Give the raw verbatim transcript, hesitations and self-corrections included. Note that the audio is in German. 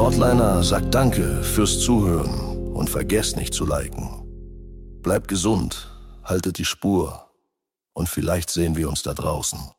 Sportliner sagt Danke fürs Zuhören und vergesst nicht zu liken. Bleibt gesund, haltet die Spur und vielleicht sehen wir uns da draußen.